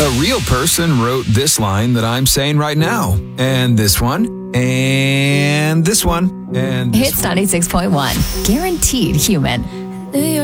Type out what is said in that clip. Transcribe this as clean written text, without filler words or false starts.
A real person wrote this line that I'm saying right now, and this one, and this one, and this Hits 96.1. Guaranteed human.